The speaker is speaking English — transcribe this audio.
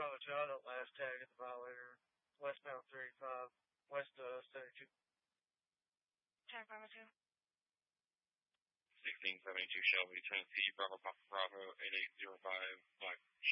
Bravo 2, I don't last tag at the violator. Westbound 35, west 72. 10 Bravo 2. 1672 Shelby, Tennessee, Bravo Papa Bravo, 8805, Black